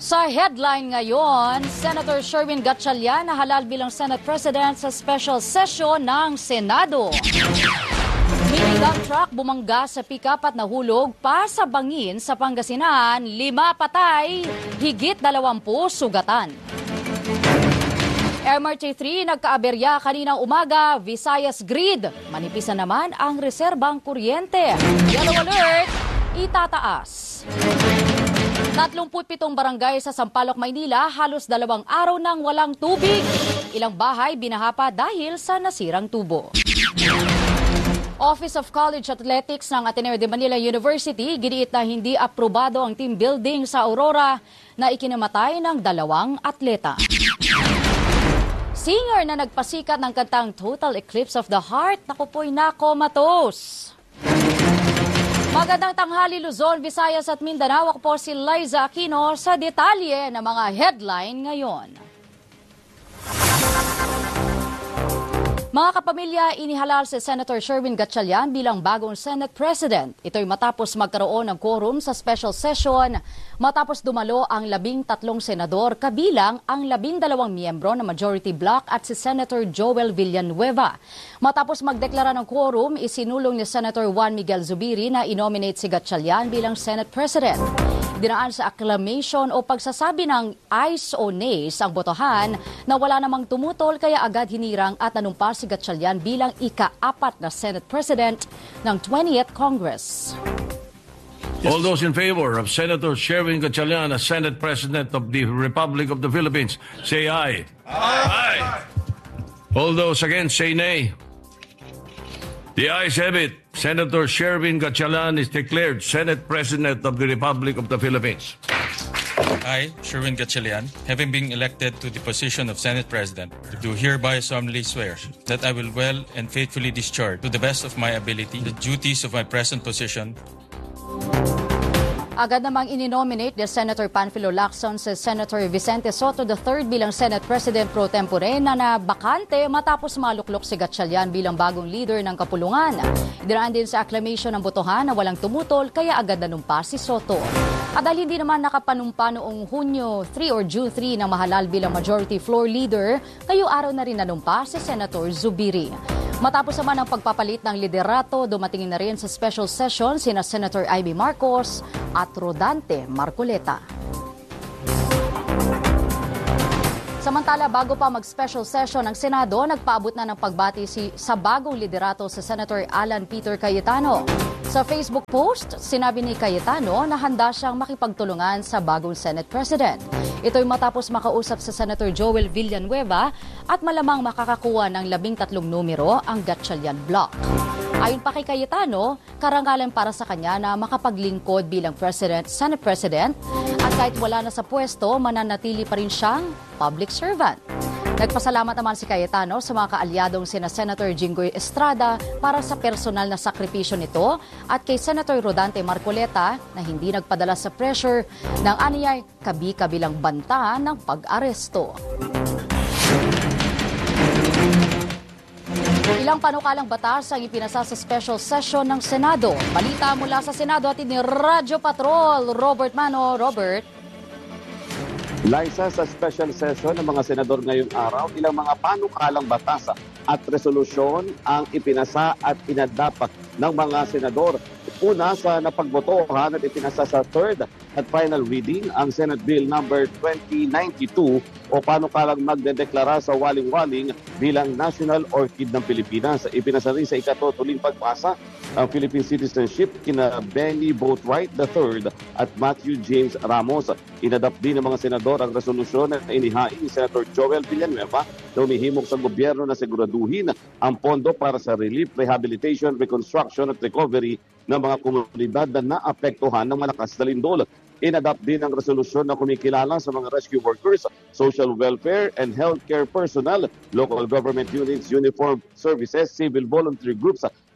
Sa headline ngayon, Senator Sherwin Gatchalian nahalal bilang Senate President sa special session ng Senado. Minigun truck bumangga sa pick-up at nahulog pa sa bangin sa Pangasinan, 5 patay, higit 20 sugatan. MRT-3 nagkaaberya kaninang umaga, Visayas Grid. Manipis na naman ang reserbang kuryente. Yellow alert, itataas. 37 barangay sa Sampaloc, Maynila, halos 2 araw nang walang tubig. Ilang bahay binahapa dahil sa nasirang tubo. Office of College Athletics ng Ateneo de Manila University, giniit na hindi aprobado ang team building sa Aurora na ikinamatay ng 2 atleta. Singer na nagpasikat ng kantang Total Eclipse of the Heart, naku po'y nakomatos. Magandang tanghali Luzon, Visayas at Mindanao. Ako po si Liza Aquino sa detalye ng mga headline ngayon. Mga kapamilya, inihalal si Senator Sherwin Gatchalian bilang bagong Senate President. Ito'y matapos magkaroon ng quorum sa special session matapos dumalo ang 13 senador kabilang ang 12 miyembro ng Majority Bloc at si Senator Joel Villanueva. Matapos magdeklara ng quorum, isinulong ni Senator Juan Miguel Zubiri na inominate si Gatchalian bilang Senate President. Dinaan sa acclamation o pagsasabi ng ayes o nays ang botohan na wala namang tumutol kaya agad hinirang at nanumpa si Gatchalian bilang ika-4 na Senate President ng 20th Congress. All those in favor of Senator Sherwin Gatchalian as Senate President of the Republic of the Philippines, say aye. Aye. All those against, say nay. The ayes have it. Senator Sherwin Gatchalian is declared Senate President of the Republic of the Philippines. I, Sherwin Gatchalian, having been elected to the position of Senate President, do hereby solemnly swear that I will well and faithfully discharge, to the best of my ability, the duties of my present position. Agad namang ininominate ni Senator Panfilo Lacson si Senator Vicente Soto III bilang Senate President pro tempore na bakante matapos maluklok si Gatchalian bilang bagong leader ng kapulungan. Dinaan din sa acclamation ng botohan na walang tumutol kaya agad nanumpa si Soto. At dahil hindi naman nakapanumpa noong Hunyo 3 or June 3 na mahalal bilang Majority Floor Leader, ngayong araw na rin nanumpa si Senator Zubiri. Matapos naman ang pagpapalit ng liderato, dumating na rin sa special session sina Senator Amy Marcos at Rodante Marcoleta. Samantala, bago pa mag-special session ng Senado, nagpaabot na ng pagbati sa bagong liderato sa Senator Alan Peter Cayetano. Sa Facebook post, sinabi ni Cayetano na handa siyang makipagtulungan sa bagong Senate President. Ito'y matapos makausap sa Senator Joel Villanueva at malamang makakakuha ng 13 numero ang Gatchalian Block. Ayon pa kay Cayetano, karangalan para sa kanya na makapaglingkod bilang Senate President at kahit wala na sa pwesto, mananatili pa rin siyang public servant. Nagpasalamat naman si Cayetano sa mga kaalyadong sina Senator Jinggoy Estrada para sa personal na sakripisyo nito at kay Senator Rodante Marcoleta na hindi nagpadala sa pressure ng aniyay kabi-kabilang banta ng pag-aresto. Ilang panukalang batas ang ipinasa sa special session ng Senado. Balita mula sa Senado at ni Radyo Patrol, Robert Mano. Robert. Liza, sa special session ng mga senador ngayong araw, ilang mga panukalang batas at resolusyon ang ipinasa at inadapat ng mga senador. Una sa napagbotohan at ipinasa sa third at final reading ang Senate Bill number 2092 o panukalang magdedeklara sa waling-waling bilang National Orchid ng Pilipinas. Ipinasa rin sa ikatutuling pagpasa ang Philippine citizenship kina Benny Boatwright III at Matthew James Ramos. Inadapt din ng mga senador ang resolusyon na inihain ni Senator Joel Villanueva na umihimok sa gobyerno na siguraduhin ang pondo para sa relief, rehabilitation, reconstruction at recovery ng mga komunidad na naapektuhan ng malakas na lindol. Inadapt din ang resolusyon na kumikilala sa mga rescue workers, social welfare and healthcare personnel, local government units, uniformed services, civil voluntary groups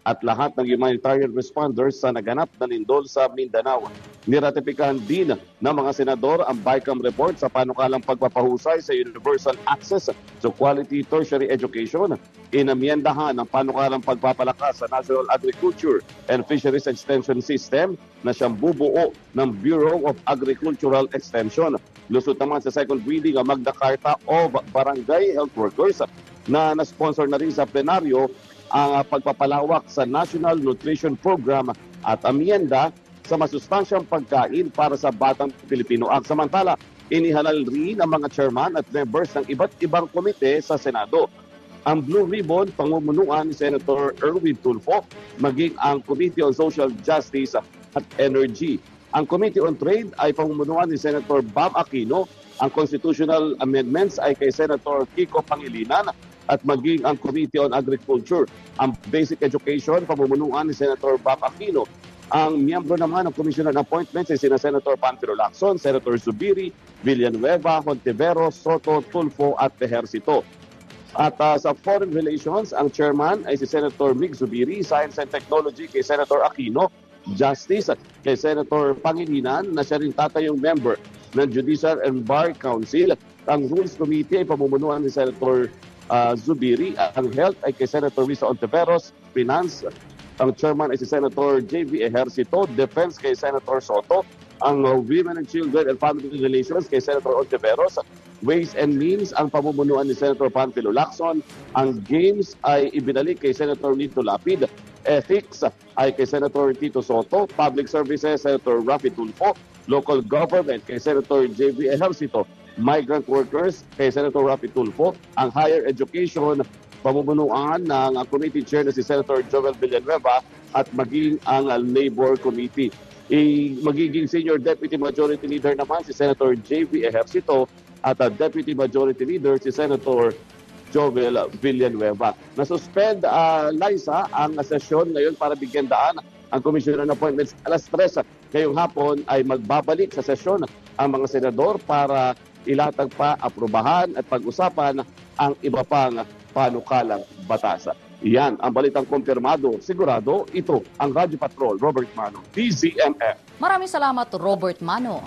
at lahat ng humanitarian responders sa naganap na lindol sa Mindanao. Niratipikahan din ng mga senador ang BICAM report sa panukalang pagpapahusay sa universal access to quality tertiary education. Inamyendahan ang panukalang pagpapalakas sa National Agriculture and Fisheries Extension System na siyang bubuo ng Bureau of Agricultural Extension. Lusot naman sa second reading ang Magna Carta of Barangay Health Workers na nasponsor na rin sa plenaryo ang pagpapalawak sa National Nutrition Program at amyenda sa masustansyang pagkain para sa batang Pilipino. At samantala, inihalal rin ang mga chairman at members ng iba't ibang komite sa Senado. Ang Blue Ribbon, pamumunuan ni Senator Erwin Tulfo, maging ang Committee on Social Justice at Energy. Ang Committee on Trade ay pamumunuan ni Senator Bam Aquino. Ang Constitutional Amendments ay kay Senator Kiko Pangilinan at maging ang Committee on Agriculture. Ang Basic Education, pamumunuan ni Senator Bam Aquino. Ang miyembro naman ng Commission on Appointments ay sina Senator Panfilo Lacson, Senator Zubiri, Villanueva, Hontiveros, Soto, Tulfo at Ejercito. At sa Foreign Relations, ang chairman ay si Senator Mig Zubiri, Science and Technology kay Senator Aquino, Justice kay Senator Pangilinan na siya rin tatayong member ng Judicial and Bar Council. Ang Rules Committee ay pamumunuan ni Senator Zubiri. Ang Health ay kay Senator Risa Ontiveros. Finance, ang chairman ay si Senator J.V. Ejercito. Defense kay Senator Soto. Ang Women and Children and Family Relations kay Senator Ontiveros. Ways and Means, ang pamumunuan ni Senator Panfilo Lacson. Ang Games ay ibinalik kay Senator Nito Lapid. Ethics ay kay Senator Tito Soto. Public Services, Senator Rafi Tulfo. Local Government kay Senator J.V. Ejercito. Migrant Workers kay Senator Rafi Tulfo. Ang Higher Education, pamumunuan ng Committee Chair na si Senator Joel Villanueva at maging ang Labor Committee. Magiging Senior Deputy Majority Leader naman si Senator J.V. Ejercito at Deputy Majority Leader si Senator Joel Villanueva. Nasuspend, Liza, ang sesyon ngayon para bigyan daan ang Commission on Appointments. Alas 3 ngayong hapon ay magbabalik sa sesyon ang mga senador para ilatag pa, aprubahan at pag-usapan ang iba pang panukalang batas. Iyan ang balitang kumpirmado. Sigurado, ito ang Radyo Patrol, Robert Mano, DZMF. Maraming salamat, Robert Mano.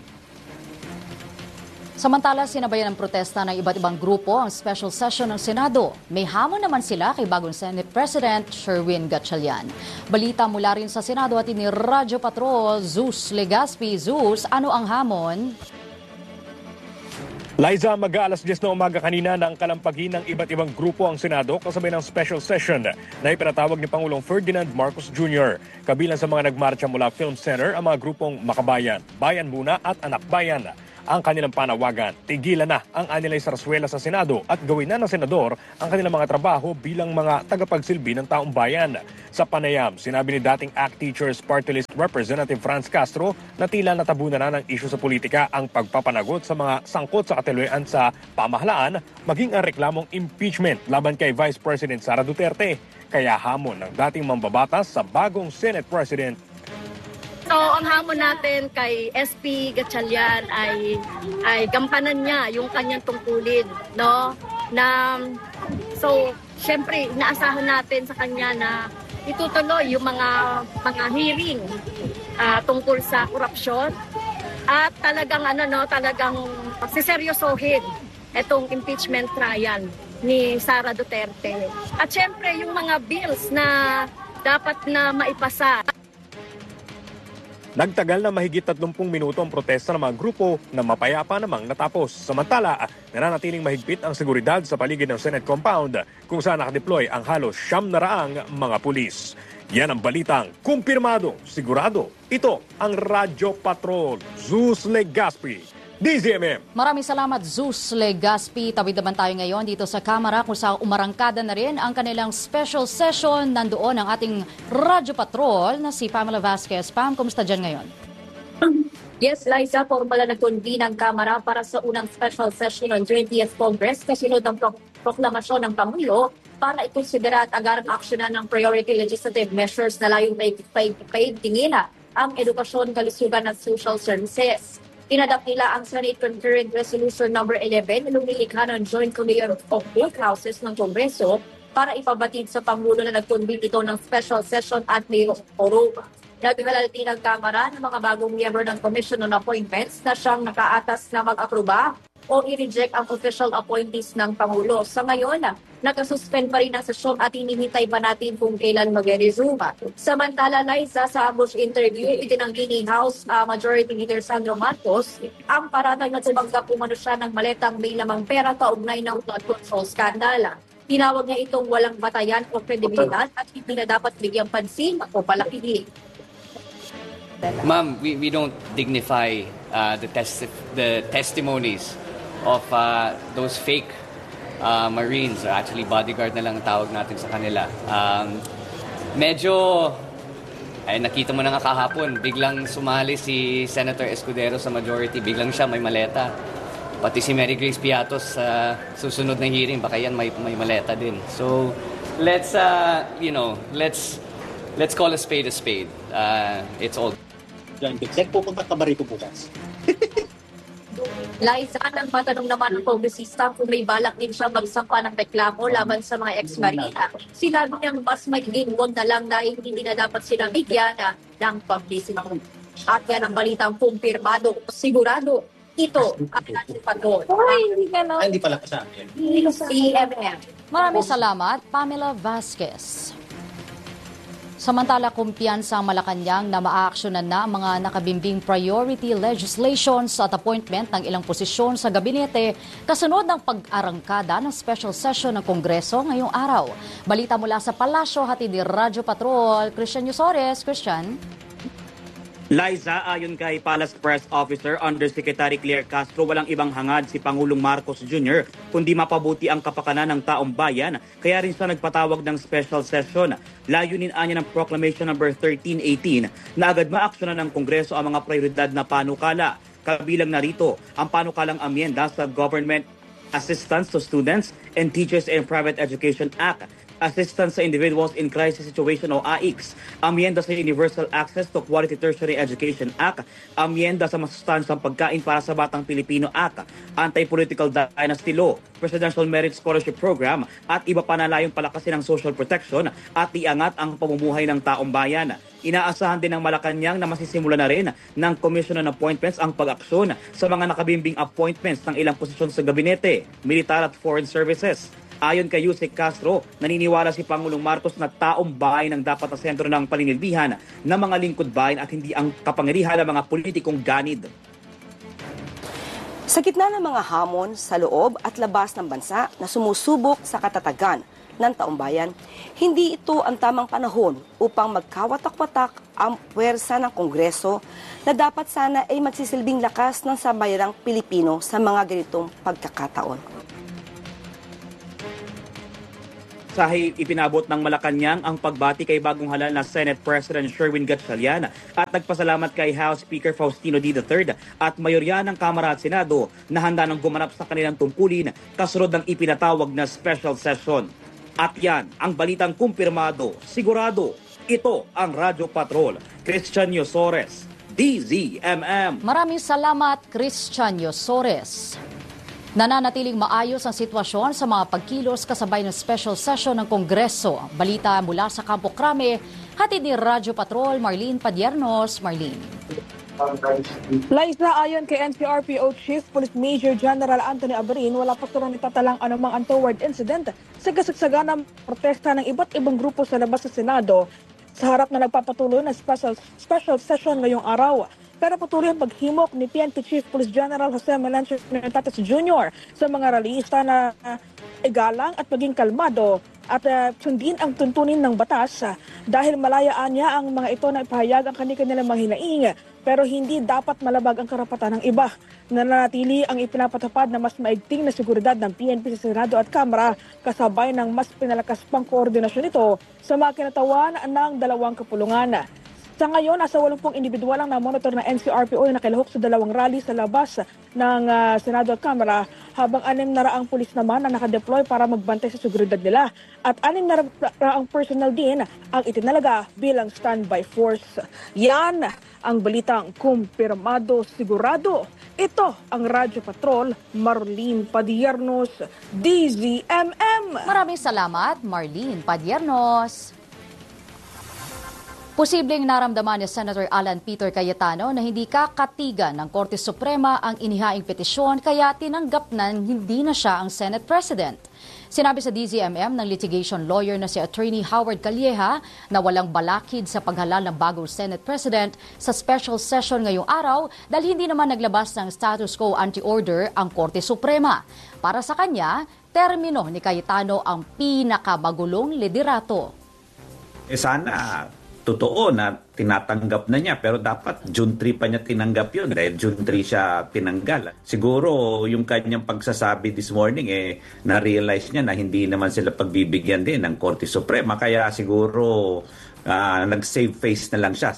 Samantala, sinabayan ng protesta ng iba't ibang grupo ang special session ng Senado. May hamon naman sila kay bagong Senate President Sherwin Gatchalian. Balita mula rin sa Senado at ini Radyo Patrol, Zeus Legaspi. Zeus, ano ang hamon? Liza, mag-aalas 10 na umaga kanina na ang kalampagin ng iba't ibang grupo ang Senado kasabay ng special session na ipinatawag ni Pangulong Ferdinand Marcos Jr. Kabilang sa mga nagmarcha mula Film Center ang mga grupong Makabayan, Bayan Muna at Anak Bayan. Ang kanilang panawagan, tigilan na ang anilay sarsuela sa Senado at gawin na ng senador ang kanilang mga trabaho bilang mga tagapagsilbi ng taong bayan. Sa panayam, sinabi ni dating ACT Teachers Party List Representative Franz Castro na tila natabunan na ng isyu sa politika ang pagpapanagot sa mga sangkot sa katiloyan sa pamahalaan, maging ang reklamong impeachment laban kay Vice President Sara Duterte. Kaya hamon ng dating mambabatas sa bagong Senate President. So, ang hamon natin kay SP Gatchalian ay gampanan niya yung kanyang tungkulin, no? So, syempre, inaasahan natin sa kanya na itutuloy yung mga hearing tungkol sa korupsyon at talagang siseryosohin itong impeachment trial ni Sara Duterte. At syempre, yung mga bills na dapat na maipasa. Nagtagal na mahigit 30 minuto ang protesta ng mga grupo na mapayapa namang natapos. Samantala, nananatiling mahigpit ang seguridad sa paligid ng Senate compound kung saan nakadeploy ang halos 900 mga pulis. Yan ang balitang kumpirmado, sigurado. Ito ang Radyo Patrol, Zeus Legaspi, DZMM. Maraming salamat, Zeus Legaspi. Tawid naman tayo ngayon dito sa Kamara kung saan umarangkada na rin ang kanilang special session. Nandoon ang ating Radyo Patrol na si Pamela Vasquez. Pam, kumusta dyan ngayon? Yes, Liza, formal na nag-convene ang Kamara para sa unang special session ng 20th Congress kasunod ng proklamasyon ng Pangulo para ikonsidera at agarang aksyonan ng priority legislative measures na layong paigtingin ang edukasyon, kalusugan at social services. Inadapt nila ang Senate Concurrent Resolution No. 11 na lumilikha ng Joint Committee of Both Houses ng Kongreso para ipabatid sa Pangulo na nag-convene ito ng special session at mayroong forum. Naglalati ng Kamara ng mga bagong miyembro ng Commission on Appointments na siyang nakaatas na mag-aproba o i-reject ang official appointees ng Pangulo. Sa ngayon, nakasuspend pa rin ang sesyon at hinihintay pa natin kung kailan mag-resume. Samantala, Liza, sa ambush interview, itinanggi ni House Majority Leader Sandro Marcos ang paratang na tumanggap umano siya ng maletang may lamang pera kaugnay ng flood control scandal. Tinawag niya itong walang batayan o kredibilidad at hindi na dapat bigyang pansin o palakihin. Ma'am, we don't dignify the testimonies of those fake Marines, or actually bodyguard na lang ang tawag natin sa kanila. Medyo, nakita mo na nga kahapon, biglang sumali si Senator Escudero sa majority, biglang siya may maleta. Pati si Mary Grace Piatos sa susunod na hearing, baka yan may maleta din. So, let's call a spade a spade. It's all. John Bigset, pupunta ka ba rito bukas? Liza, nang matanong naman ng kongresista kung may balak din siya magsampa ng reklamo laban sa mga ex-marina, sinabi niyang mas magiging wag na lang dahil hindi na dapat silang bigyan ng publicity. At yan ang balitang kumpirmado, sigurado, ito ang Radyo Patrol. Hindi pala kasama yan. CMM. Maraming salamat, Pamela Vasquez. Samantala, kumpiyansa ang Malacanang na maaaksyonan na ang mga nakabimbing priority legislations at appointment ng ilang posisyon sa gabinete kasunod ng pag-arangkada ng special session ng Kongreso ngayong araw. Balita mula sa Palasyo, hatid ni Radyo Patrol, Christian Yusores. Christian? Liza, ayon kay Palace Press Officer Undersecretary Claire Castro, walang ibang hangad si Pangulong Marcos Jr. kundi mapabuti ang kapakanan ng taong bayan. Kaya rin siya nagpatawag ng special session. Layunin anya ng Proclamation No. 1318 na agad maaksyonan ng Kongreso ang mga prioridad na panukala. Kabilang narito ang panukalang amyenda sa Government Assistance to Students and Teachers in Private Education Act, Assistance sa Individuals in Crisis Situation o AICS, amyenda sa Universal Access to Quality Tertiary Education Act, amyenda sa masustansang pagkain para sa batang Pilipino Act, Anti-Political Dynasty Law, Presidential Merit Scholarship Program at iba pa na layong palakasin ng social protection at iangat ang pamumuhay ng taong bayan. Inaasahan din ng Malacanang na masisimula na rin ng Commission on Appointments ang pag-aksyon sa mga nakabimbing appointments ng ilang posisyon sa gabinete, militar at foreign services. Ayon kay Yusek Castro, naniniwala si Pangulong Marcos na taong bayan ang dapat na sentro ng paninilbihan ng mga lingkod bayan at hindi ang kapangyarihan ng mga politikong ganid. Sa gitna ng mga hamon sa loob at labas ng bansa na sumusubok sa katatagan ng taumbayan, hindi ito ang tamang panahon upang magkawatak-watak ang puwersa ng Kongreso na dapat sana ay magsisilbing lakas ng sambayanang Pilipino sa mga ganitong pagkakataon. Sahil ipinabot ng Malacanang ang pagbati kay bagong halal na Senate President Sherwin Gatchalian at nagpasalamat kay House Speaker Faustino D. III at mayorya ng Kamara at Senado na handa nang gumanap sa kanilang tungkulin kasunod ng ipinatawag na special session. At yan ang balitang kumpirmado, sigurado, ito ang Radyo Patrol. Christian Yusores, DZMM. Maraming salamat, Christian Yusores. Nananatiling maayos ang sitwasyon sa mga pagkilos kasabay ng special session ng Kongreso. Balita mula sa Campo Crame, hatid ni Radyo Patrol, Marlene Padiernos. Marlene. Liza, ayon kay NCRPO Chief Police Major General Anthony Abarin, wala pa silang itatalang anumang untoward incident sa kasagsagan ng protesta ng iba't ibang grupo sa labas sa Senado sa harap na nagpapatuloy na special session ngayong araw. Pero patuloy ang paghimok ni PNP Chief Police General Jose Melencio Tatas Jr. sa mga rallyista na igalang at maging kalmado at sundin ang tuntunin ng batas dahil malayaan niya ang mga ito na ipahayag ang kanilang mga hinaing pero hindi dapat malabag ang karapatan ng iba. Nananatili ang ipinapatupad na mas maigting na seguridad ng PNP sa Senado at Kamara kasabay ng mas pinalakas pang koordinasyon nito sa mga kinatawan ng dalawang kapulungan. Sa ngayon, nasa 80 individual ang namonitor na NCRPO na nakilahok sa dalawang rally sa labas ng Senado at Kamara, habang 600 pulis naman na nakadeploy para magbantay sa seguridad nila. At 600 personnel din ang itinalaga bilang standby force. Yan ang balitang kumpirmado sigurado. Ito ang Radyo Patrol, Marlene Padiernos, DZMM. Maraming salamat, Marlene Padiernos. Posibleng naramdaman ni Senator Alan Peter Cayetano na hindi kakatigan ng Korte Suprema ang inihaing petisyon kaya tinanggap na hindi na siya ang Senate President. Sinabi sa DZMM ng litigation lawyer na si Attorney Howard Calleja na walang balakid sa paghalal ng bagong Senate President sa special session ngayong araw dahil hindi naman naglabas ng status quo anti-order ang Korte Suprema. Para sa kanya, termino ni Cayetano ang pinakamagulong liderato. Sana totoo na tinatanggap na niya, pero dapat June 3 pa niya tinanggap yun dahil June 3 siya tinanggal. Siguro yung kanyang pagsasabi this morning, na-realize niya na hindi naman sila pagbibigyan din ng Korte Suprema, kaya siguro nag-save face na lang siya.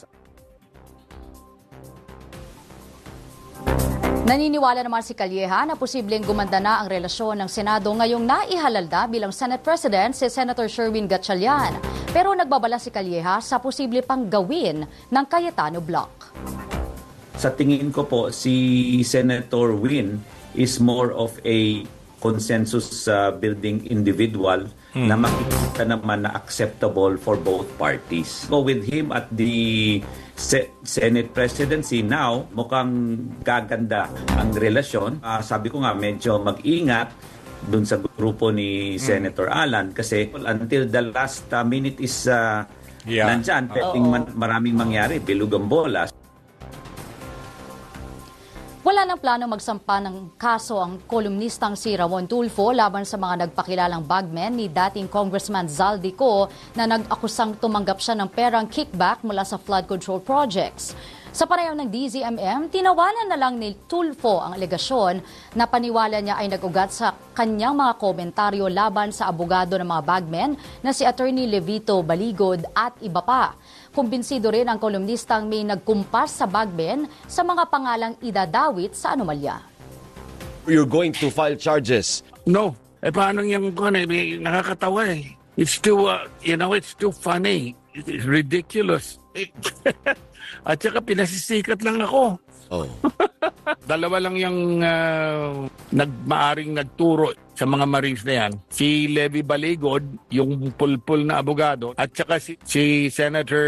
Naniniwala naman si Calleja na posibleng gumanda na ang relasyon ng Senado ngayong naihalal na bilang Senate President si Senator Sherwin Gatchalian. Pero nagbabala si Calleja sa posible pang gawin ng Cayetano Block. Sa tingin ko po, si Senator Win is more of a consensus building individual na makikita naman na acceptable for both parties. So with him at the Senate presidency now, mukhang gaganda ang relasyon. Sabi ko nga, medyo mag-ingat dun sa grupo ni Senator Alan kasi until the last minute is nandyan. Pwedeng maraming mangyari, bilog ang bola. Wala nang plano magsampa ng kaso ang kolumnistang si Ramon Tulfo laban sa mga nagpakilalang bagmen ni dating Congressman Zaldico na nag-akusang tumanggap siya ng perang kickback mula sa flood control projects. Sa panayam ng DZMM, tinawanan na lang ni Tulfo ang alegasyon na paniwala niya ay nag-ugat sa kanyang mga komentaryo laban sa abogado ng mga bagmen na si Attorney Levito Baligod at iba pa. Kumbinsido rin ang kolumnistang may nagkumpas sa bagmen sa mga pangalang idadawit sa anomalya. You're going to file charges? No. Paano yung nakakatawa eh. It's too, it's too funny. It's ridiculous. At saka pinasisikat lang ako. Oh. Dalawa lang yung maaring nagturo sa mga Marines na yan. Si Levy Baligod, yung pulpul na abogado, at saka si Senator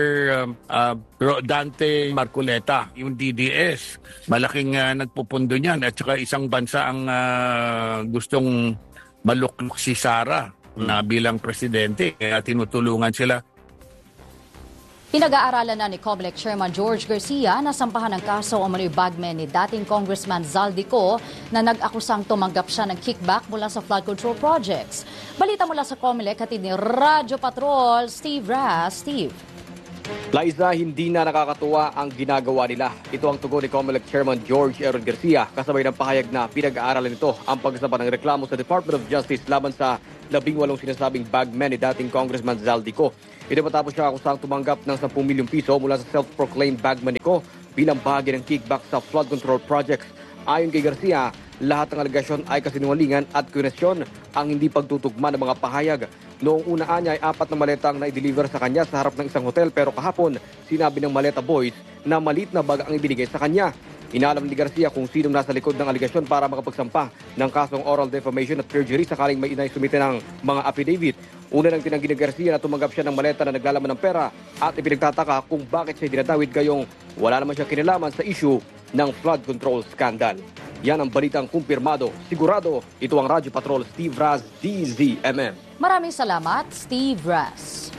Dante Marcoleta, yung DDS. Malaking nagpupundo niyan. At saka isang bansa ang gustong maluklok si Sara na bilang presidente. Kaya tinutulungan sila. Pinag-aaralan na ni COMELEC Chairman George Garcia na sampahan ng kaso ang mga bagmen ni dating Congressman Zaldico na nag-akusang tumanggap siya ng kickback mula sa flood control projects. Balita mula sa COMELEC, hatid ni Radyo Patrol, Steve Ras. Steve. Liza, hindi na nakakatuwa ang ginagawa nila. Ito ang tugon ni COMELEC Chairman George Aaron Garcia kasabay ng pahayag na pinag-aaralan nito ang pagsampa ng reklamo sa Department of Justice laban sa 18 sinasabing bagmen ni dating Congressman Zaldico. Ito matapos siya akusang tumanggap ng 10 milyong piso mula sa self-proclaimed bagman nito bilang bahagi ng kickback sa flood control projects. Ayon kay Garcia, lahat ng alegasyon ay kasinungalingan at kwenesyon ang hindi pagtutugma ng mga pahayag. Noong una niya ay 4 na maletang na-deliver sa kanya sa harap ng isang hotel pero kahapon sinabi ng maleta boys na maliit na bag ang ibinigay sa kanya. Inalam ni Garcia kung sinong nasa likod ng aligasyon para makapagsampa ng kasong oral defamation at perjury sakaling may inaisumite ng mga affidavit. Una nang tinanggi ni Garcia na tumanggap siya ng maleta na naglalaman ng pera at ipinagtataka kung bakit siya dinadawit gayong wala naman siya kinalaman sa issue ng flood control scandal. Yan ang balitang kumpirmado. Sigurado, ito ang Radyo Patrol, Steve Raz, DZMM. Maraming salamat, Steve Raz.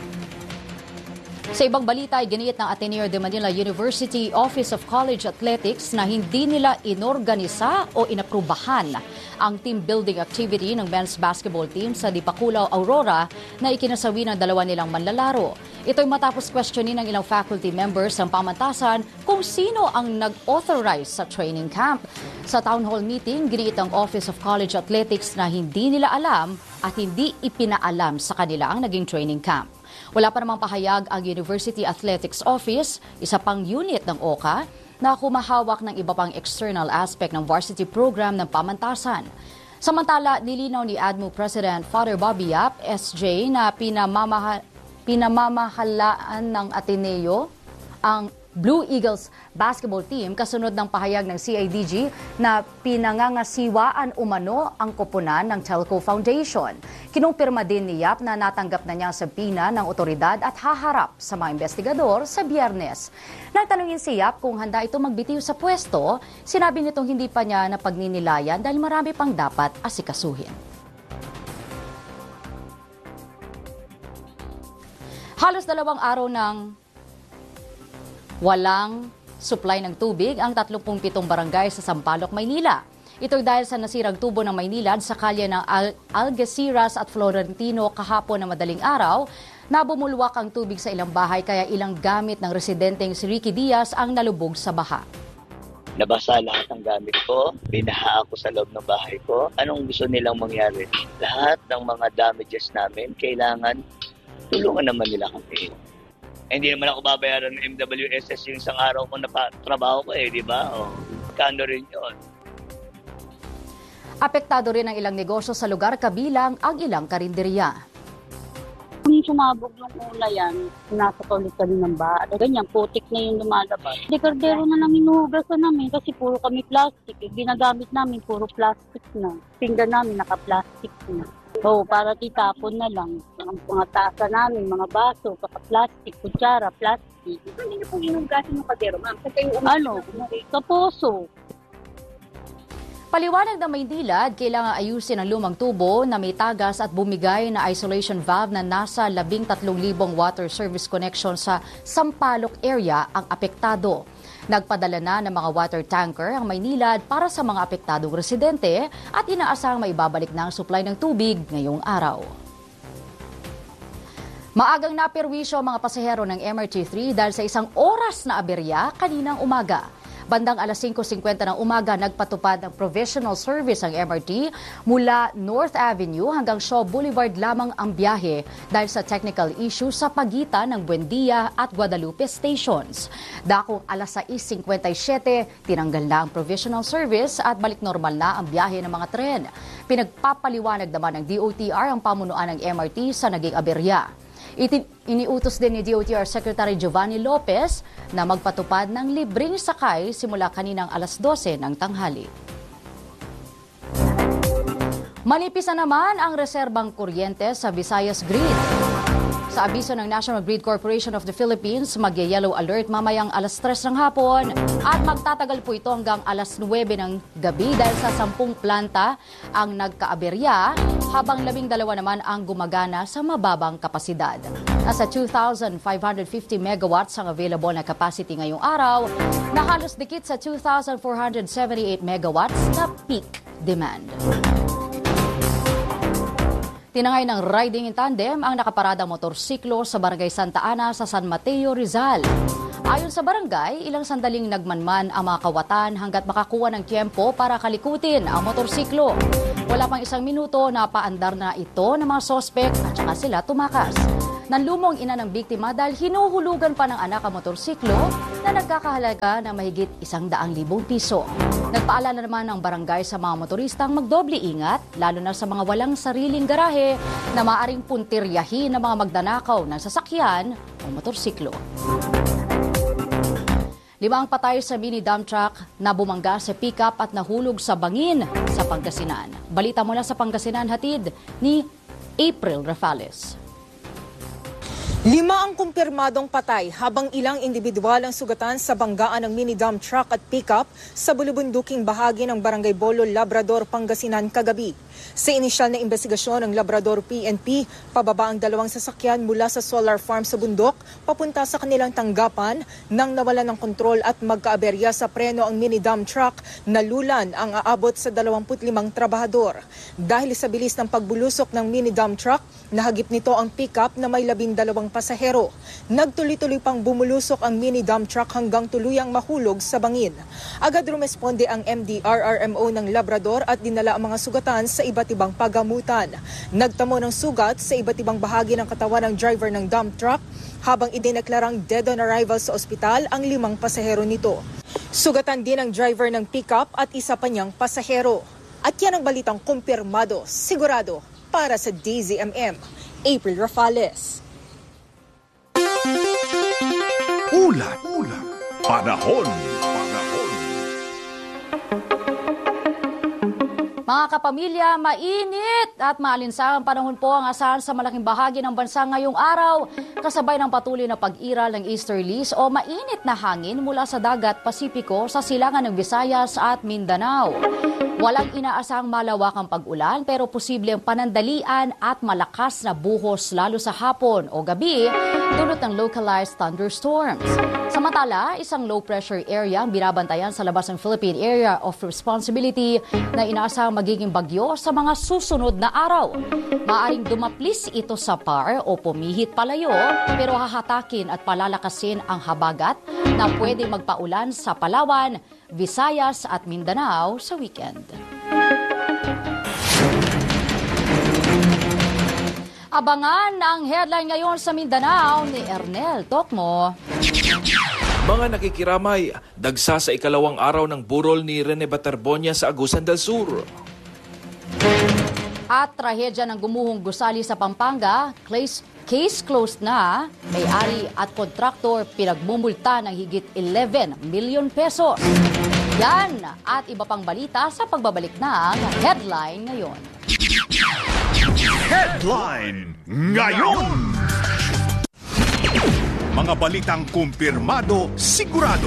Sa ibang balita ay giniit ng Ateneo de Manila University Office of College Athletics na hindi nila inorganisa o inaprubahan ang team building activity ng men's basketball team sa Dipakulaw, Aurora na ikinasawi ng dalawa nilang manlalaro. Ito'y matapos questionin ng ilang faculty members ng pamantasan kung sino ang nag-authorize sa training camp. Sa town hall meeting, giniit ng Office of College Athletics na hindi nila alam at hindi ipinaalam sa kanila ang naging training camp. Wala pa namang pahayag ang University Athletics Office, isa pang unit ng OCA, na humahawak ng iba pang external aspect ng varsity program ng pamantasan. Samantala, nilinaw ni ADMU President Father Bobby Yap, SJ, na pinamamahalaan ng Ateneo ang Blue Eagles basketball team kasunod ng pahayag ng CIDG na pinangangasiwaan umano ang koponan ng Telco Foundation. Kinumpirma din ni Yap na natanggap na niya ang subpoena ng otoridad at haharap sa mga investigador sa Biyernes. Nang tanungin si Yap kung handa ito magbitiw sa pwesto, sinabi nitong hindi pa niya napagninilayan dahil marami pang dapat asikasuhin. Halos 2 araw ng walang supply ng tubig ang 37 barangay sa Sampaloc, Maynila. Ito dahil sa nasirang tubo ng Maynilad sa kalye ng Algeciras at Florentino kahapon na madaling araw, na bumulwak ang tubig sa ilang bahay kaya ilang gamit ng residenteng si Ricky Diaz ang nalubog sa baha. Nabasa lahat ng gamit ko, binaha ako sa loob ng bahay ko. Anong gusto nilang mangyari? Lahat ng mga damages namin, kailangan tulungan naman nila kami. Hindi naman ako babayaran ng MWSS yung isang araw ko na trabaho ko di ba? Kano rin yun. Apektado rin ang ilang negosyo sa lugar kabilang ang ilang karinderya. Kung sumabog yung ulayan, nasa tulit kami ng baha. Ganyan, putik na yung lumalabas. Dekardero na lang inuhugasan namin kasi puro kami plastic. Ginagamit namin puro plastic na. Pinggan namin naka-plastic na. Para titapon na lang. Ang mga tasa namin, mga baso, plastic, kutsara, plastic. Hindi niyo po inugasin yung kaldero, ma'am? Sa poso. Paliwanag ng Maynilad, kailangan ayusin ang lumang tubo na may tagas at bumigay na isolation valve na nasa 13,000 water service connection sa Sampaloc area ang apektado. Nagpadala na ng mga water tanker ang Maynilad para sa mga apektadong residente at inaasahang maibabalik na ang supply ng tubig ngayong araw. Maagang naperwisyo ang mga pasahero ng MRT-3 dahil sa isang oras na aberya kaninang umaga. Bandang alas 5:50 ng umaga, nagpatupad ng provisional service ang MRT mula North Avenue hanggang Shaw Boulevard lamang ang biyahe dahil sa technical issue sa pagitan ng Buendia at Guadalupe stations. Dakong alas 6:57, tinanggal na ang provisional service at balik normal na ang biyahe ng mga tren. Pinagpapaliwanag naman ng DOTR ang pamunuan ng MRT sa naging aberya. Iniutos din ni DOTR Secretary Giovanni Lopez na magpatupad ng libreng sakay simula kaninang alas 12 ng tanghali. Manipis na naman ang reserbang kuryente sa Visayas Grid. Sa abiso ng National Grid Corporation of the Philippines, mag-yellow alert mamayang alas 3 ng hapon at magtatagal po ito hanggang alas 9 ng gabi dahil sa 10 planta ang nagkaaberya habang 12 naman ang gumagana sa mababang kapasidad. Nasa 2,550 megawatts ang available na capacity ngayong araw na halos dikit sa 2,478 megawatts na peak demand. Tinangay ng riding in tandem ang nakaparadang motorsiklo sa Barangay Santa Ana sa San Mateo, Rizal. Ayon sa barangay, ilang sandaling nagmanman ang mga kawatan hanggat makakuha ng tiyempo para kalikutin ang motorsiklo. Wala pang 1 minuto na paandar na ito ng mga sospek at saka sila tumakas. Nanlumong ina ng biktima dahil hinuhulugan pa ng anak ang motorsiklo na nagkakahalaga na mahigit 100,000 piso. Nagpaalala naman ng barangay sa mga motoristang magdoble ingat, lalo na sa mga walang sariling garahe na maaring puntiryahin ng mga magdanakaw ng sasakyan o motorsiklo. 5 patay sa mini dump truck na bumangga sa pickup at nahulog sa bangin sa Pangasinan. Balita mula sa Pangasinan, hatid ni April Rafales. 5 ang kumpirmadong patay habang ilang individual ang sugatan sa banggaan ng mini dump truck at pickup sa bulubunduking bahagi ng Barangay Bolo, Labrador, Pangasinan kagabi. Sa inisyal na investigasyon ng Labrador PNP, pababa ang 2 sasakyan mula sa solar farm sa bundok papunta sa kanilang tanggapan nang nawalan ng kontrol at magkaaberya sa preno ang mini dump truck, nalulan ang aabot sa 25 trabahador. Dahil sa bilis ng pagbulusok ng mini dump truck, nahagip nito ang pickup na may 12 pasahero. Nagtuloy-tuloy pang bumulusok ang mini dump truck hanggang tuluyang mahulog sa bangin. Agad rumesponde ang MDRRMO ng Labrador at dinala ang mga sugatan sa iba't ibang pagamutan. Nagtamo ng sugat sa iba't ibang bahagi ng katawan ng driver ng dump truck habang idineklarang dead on arrival sa ospital ang 5 pasahero nito. Sugatan din ang driver ng pickup at isa pa niyang pasahero. At yan ang balitang kumpirmado, sigurado para sa DZMM. April Rafales. Ulat Panahon. Mga kapamilya, mainit at maalinsangang panahon po ang asahan sa malaking bahagi ng bansa ngayong araw, kasabay ng patuloy na pag-iral ng easterlies o mainit na hangin mula sa dagat Pasipiko sa silangan ng Visayas at Mindanao. Walang inaasahang malawakang pag-ulan pero posible ang panandalian at malakas na buhos lalo sa hapon o gabi dulot ng localized thunderstorms. Samantala, isang low-pressure area ang binabantayan sa labas ng Philippine Area of Responsibility na inaasahang magiging bagyo sa mga susunod na araw. Maaring dumaplis ito sa PAR o pumihit palayo pero hahatakin at palalakasin ang habagat na pwede magpaulan sa Palawan, Visayas at Mindanao sa weekend. Abangan ang headline ngayon sa Mindanao ni Ernel Tokmo. Mga nakikiramay, dagsa sa ikalawang araw ng burol ni Rene Baterbonia sa Agusan del Sur. At trahedya ng gumuhong gusali sa Pampanga, case closed na, may-ari at kontraktor pinagmumulta ng higit 11 million pesos. Yan at iba pang balita sa pagbabalik ng Headline Ngayon. Headline Ngayon! Mga balitang kumpirmado, sigurado,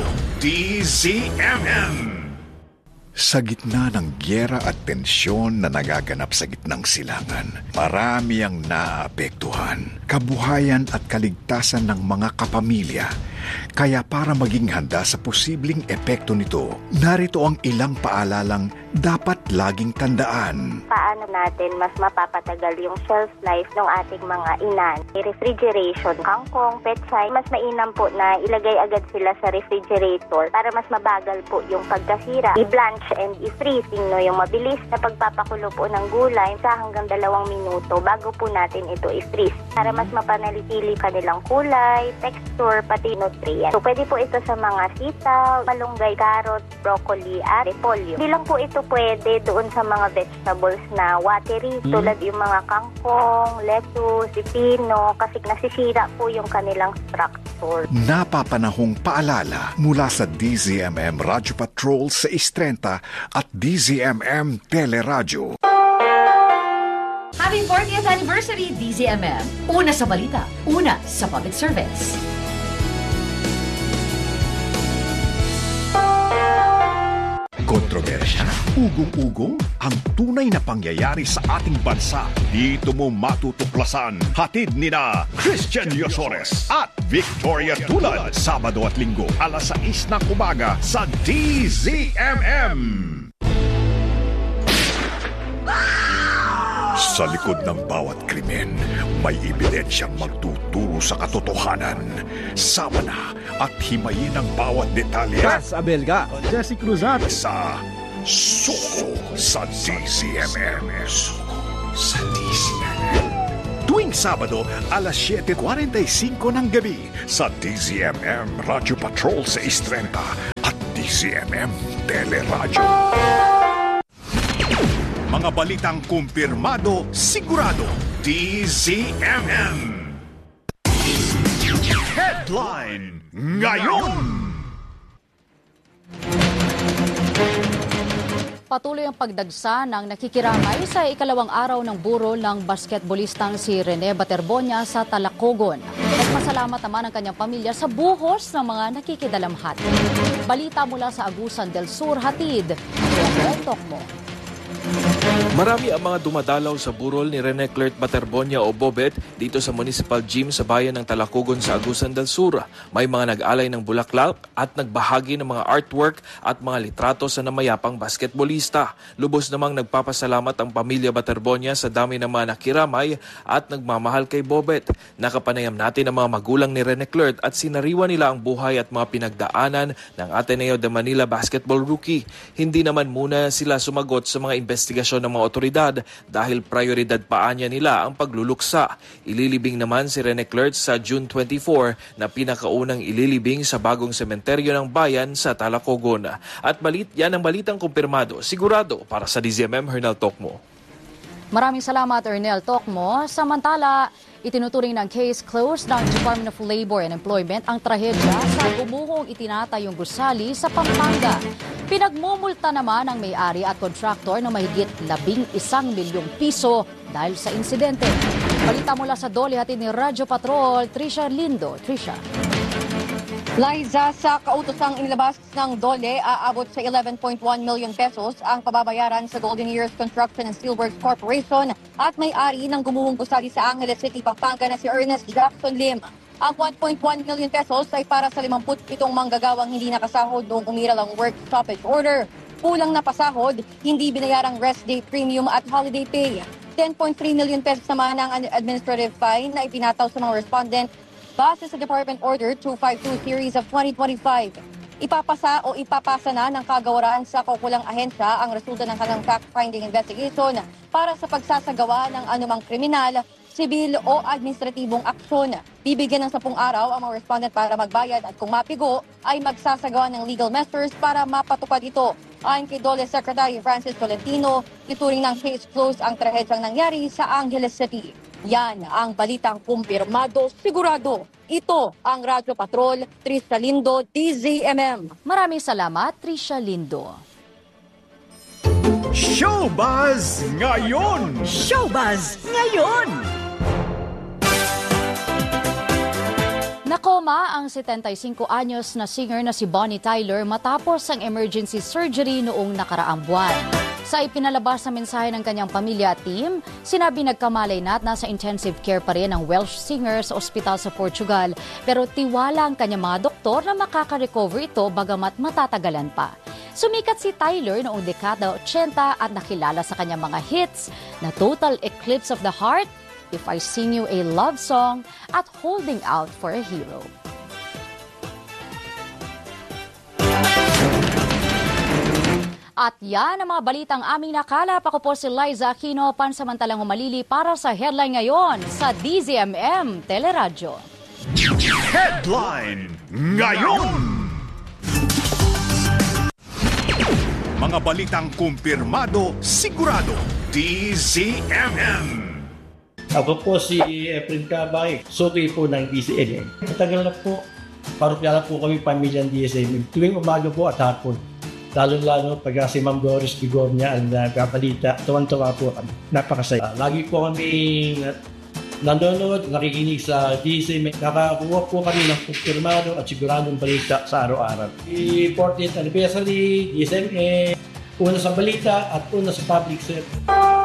DZMM. Sa gitna ng gyera at tensyon na nagaganap sa gitnang silangan, marami ang naapektuhan, kabuhayan at kaligtasan ng mga kapamilya. Kaya para maging handa sa posibleng epekto nito, narito ang ilang paalalang dapat laging tandaan. Paano natin mas mapapatagal yung shelf life ng ating mga inan? Refrigeration, kangkong, pechay, mas mainam po na ilagay agad sila sa refrigerator para mas mabagal po yung pagkasira. I-blanch and i-freezing, no, yung mabilis na pagpapakulo po ng gulay sa hanggang 2 minuto bago po natin ito i-freeze para mas mapanalitili kanilang kulay, texture, pati nutrient. So pwede po ito sa mga sitaw, malunggay, carrot, broccoli at repolyo. Hindi lang po ito pwede doon sa mga vegetables na watery tulad yung mga kangkong, lettuce, pipino kasi nasisira po yung kanilang structure. Napapanahong paalala mula sa DZMM Radyo Patrol sa 630 at DZMM Teleradyo. Happy 40th anniversary, DZMM. Una sa balita, una sa public service. Kontrobersya, ugong-ugong, ang tunay na pangyayari sa ating bansa. Dito mo matutuklasan. Hatid nina Christian Yosores at Victoria Tulad. Sabado at Linggo, alas 6 ng umaga sa DZMM. Sa likod ng bawat krimen, may ebidensyang magtuturo sa katotohanan. Sama na at himayin ang bawat detalye. Cas Abelga, Jesse Cruzat. Sa Suko sa DZMM. Suko sa DZMM. Tuwing Sabado, alas 7:45 ng gabi sa DZMM Radyo Patrol sa 630 at DZMM Teleradyo. Mga balitang kumpirmado, sigurado, DZMM. Headline Ngayon. Patuloy ang pagdagsa ng nakikiramay sa ikalawang araw ng burol ng basketbolistang si Rene Baterbonia sa Talacogon. Nagpasalamat naman ang kanyang pamilya sa buhos ng mga nakikidalamhati. Balita mula sa Agusan del Sur, hatid. Tokmo. Marami ang mga dumadalaw sa burol ni Rene Clert Baterbonia o Bobet dito sa Municipal Gym sa bayan ng Talacogon sa Agusan del Sur. May mga nag-alay ng bulaklak at nagbahagi ng mga artwork at mga litrato sa namayapang basketbolista. Lubos namang nagpapasalamat ang pamilya Baterbonia sa dami ng mga nakiramay at nagmamahal kay Bobet. Nakapanayam natin ang mga magulang ni Rene Clert at sinariwa nila ang buhay at mga pinagdaanan ng Ateneo de Manila basketball rookie. Hindi naman muna sila sumagot sa mga investigasyon ng mga otoridad dahil prioridad paanya nila ang pagluluksa. Ililibing naman si Rene Clert sa June 24 na pinakaunang ililibing sa bagong sementeryo ng bayan sa Talacogon. At yan ang balitang kumpirmado, sigurado para sa DZMM Hernal Tokmo. Maraming salamat, Ernel Tokmo. Samantala, itinuturing ng case closed ng Department of Labor and Employment ang trahedya sa gumuhong itinatayong gusali sa Pampanga. Pinagmumulta naman ang may-ari at kontraktor ng mahigit 11 milyong piso dahil sa insidente. Balita mula sa Dole, hatid ni Radyo Patrol, Trisha Lindo. Trisha. Liza, sa kautosang inilabas ng Dole, aabot sa 11.1 million pesos ang pababayaran sa Golden Years Construction and Steelworks Corporation at may-ari ng gumuhong gusali sa Angeles City, Pampanga na si Ernest Jackson Lim. Ang 1.1 million pesos ay para sa 57 manggagawang hindi nakasahod noong umiral ang work stoppage order. Kulang na pasahod, hindi binayarang rest day premium at holiday pay. 10.3 million pesos naman ang administrative fine na ipinataw sa mga respondent base sa Department Order 252 Series of 2025. Ipapasa na ng kagawaran sa kaukulang ahensya ang resulta ng kanilang fact-finding investigation para sa pagsasagawa ng anumang kriminal, sibil o administratibong aksyon. Bibigyan ng 10 araw ang mga respondent para magbayad at kung mapigo ay magsasagawa ng legal measures para mapatupad ito. Ayon kay Dole Secretary Francis Tolentino, ituring ng case closed ang trahedyang nangyari sa Angeles City. Yan ang balitang kumpirmado, sigurado. Ito ang Radyo Patrol, Trisha Lindo, DZMM. Maraming salamat, Trisha Lindo. Showbuzz ngayon! Showbuzz ngayon! Nakoma ang 75 anyos na singer na si Bonnie Tyler matapos ang emergency surgery noong nakaraang buwan. Sa ipinalabas na mensahe ng kanyang pamilya at team, sinabi nagkamalay na at nasa intensive care pa rin ang Welsh singer sa ospital sa Portugal. Pero tiwala ang kanyang mga doktor na makaka-recover ito bagamat matatagalan pa. Sumikat si Tyler noong dekada 80 at nakilala sa kanyang mga hits na Total Eclipse of the Heart, If I Sing You a Love Song at Holding Out for a Hero. At yan ang mga balitang aming nakalap. Ako po si Liza Aquino, pansamantalang humalili para sa headline ngayon sa DZMM Teleradyo. Headline ngayon! Mga balitang kumpirmado, sigurado, DZMM. Ako po si Efren Cabay, suki po ng DZMM. Matagal na po, parokya na po kami pamilyang DZMM. Tuwing umaga po at hapon. Lalo-lalo pag si Ma'am Doris Bigornia ang kabalita, tuwan-tuwa po kami. Napakasaya. Lagi po kami nanonood, nakikinig sa DZMM. Nakakuha po kami ng kumpirmado at siguradong balita sa araw-araw. 40th anniversary, DZMM, una sa balita at una sa public service.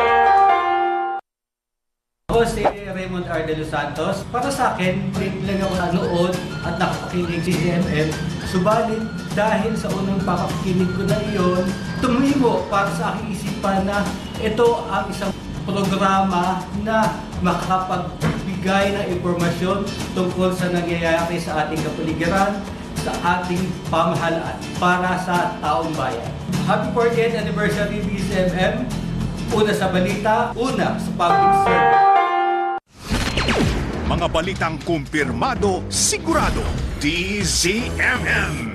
Ako si Raymond R. De Los Santos. Para sa akin, lang ako nanood at nakapakinig si DZMM. Subalit, dahil sa unang papakinig ko na iyon, tumimo para sa aking isipan na ito ang isang programa na makapagbigay ng impormasyon tungkol sa nangyayari sa ating kapaligiran, sa ating pamahalaan para sa taong bayan. Happy 40th anniversary DZMM. Una sa balita, una sa public service. Mga balitang kumpirmado, sigurado, DZMM.